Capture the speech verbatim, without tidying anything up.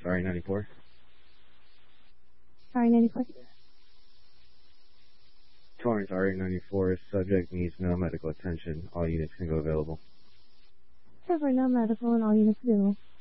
R A ninety-four. R A ninety-four. Torrance R A ninety-four, subject needs no medical attention. All units can go available. Cover no medical and all units available.